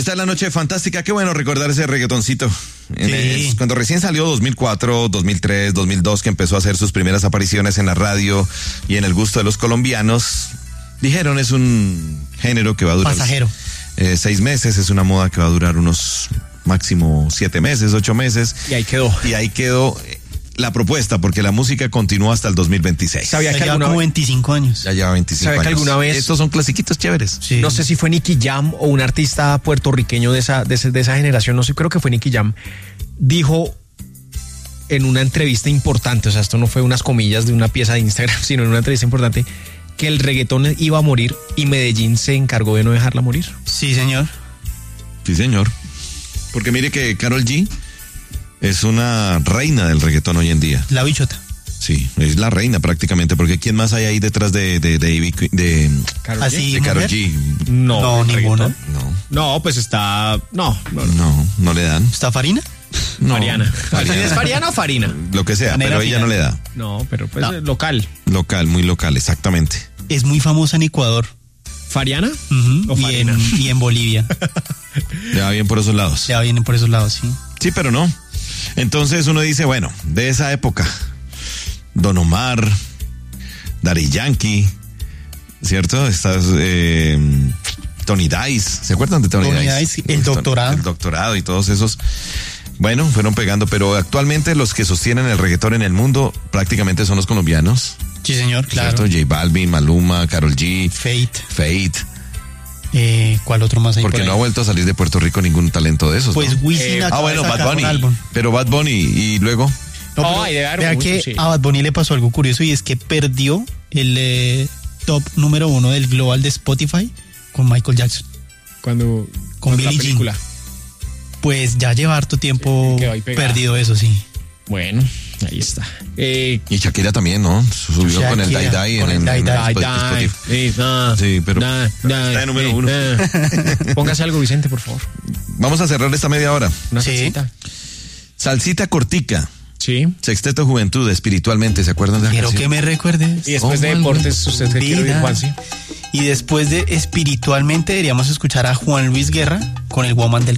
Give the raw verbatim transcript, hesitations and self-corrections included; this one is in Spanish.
Esta es la noche fantástica, qué bueno recordar ese reggaetoncito. En Sí. el, cuando recién salió dos mil cuatro, dos mil tres, dos mil dos, que empezó a hacer sus primeras apariciones en la radio y en el gusto de los colombianos, dijeron es un género que va a durar Pasajero. eh, seis meses, es una moda que va a durar unos máximo siete meses, ocho meses. Y ahí quedó. Y ahí quedó eh, la propuesta, porque la música continúa hasta el dos mil veintiséis. Sabía Ya que lleva alguna como vez- veinticinco años. Ya lleva veinticinco ¿Sabe años. que alguna vez- Estos son clasiquitos chéveres. Sí. No sé si fue Nicky Jam o un artista puertorriqueño de esa, de, ese- de esa generación, no sé, creo que fue Nicky Jam, dijo en una entrevista importante, o sea, esto no fue unas comillas de una pieza de Instagram, sino en una entrevista importante, que el reggaetón iba a morir y Medellín se encargó de no dejarla morir. Sí, señor. Sí, señor. Porque mire que Karol G es una reina del reggaetón hoy en día. La bichota. Sí, es la reina prácticamente, porque ¿quién más hay ahí detrás de de de, de, de, Karol Así. de ¿Y Karol mujer? G? No, No, ¿el ninguna. reggaetón? No, No, pues está. No, no, no. no, no le dan. ¿Está Farina? No, Fariana. Fariana. ¿Es Fariana o Farina? Lo que sea, Manera pero ella final. no le da. No, pero pues No. eh, local. Local, muy local, exactamente. Es muy famosa en Ecuador. ¿Fariana? Ujú. ¿O y, Farina? en, y en Bolivia. Le va bien por esos lados. Ya vienen por esos lados, sí. Sí, pero no. Entonces uno dice, bueno, de esa época, Don Omar, Daddy Yankee, ¿cierto? Estás, eh, Tony Dice, ¿se acuerdan de Tony, Tony Dice? Dice, el doctorado. El doctorado y todos esos. Bueno, fueron pegando, pero actualmente los que sostienen el reggaetón en el mundo prácticamente son los colombianos. Sí, señor, claro. ¿Cierto? J Balvin, Maluma, Karol G, Fate. Fate, Eh, ¿Cuál otro más hay porque por ahí? no ha vuelto a salir de Puerto Rico ningún talento de esos. Pues ¿no? Wisin Eh, acaba Ah, bueno, de Bad sacar un Bunny. álbum. Pero Bad Bunny y luego. No, Oh, pero hay de dar vea mucho, que sí. a Bad Bunny le pasó algo curioso y es que perdió el eh, top número uno del global de Spotify con Michael Jackson. Cuando. Con cuando Billie la Jean. película. Pues ya lleva harto tiempo Sí, quedó ahí pegada. perdido eso, sí. Bueno, ahí está. Eh, Y Shakira también, ¿no? Subió Shakira, con el Die Die con en, el en- Die en Die. Ay, Spotify. die, sí, no, Sí, pero no, está no, de número eh, uno. eh. Póngase algo, Vicente, por favor. Vamos a cerrar esta media hora. Una Sí. salsita. Salsita cortica. Sí. Sexteto Juventud, espiritualmente, ¿se acuerdan de la Quiero canción? que me recuerdes. Y después Oh, de man. deportes, ¿usted qué quiere oír, Vida. Juansi? Y después de espiritualmente deberíamos escuchar a Juan Luis Guerra con el Woman del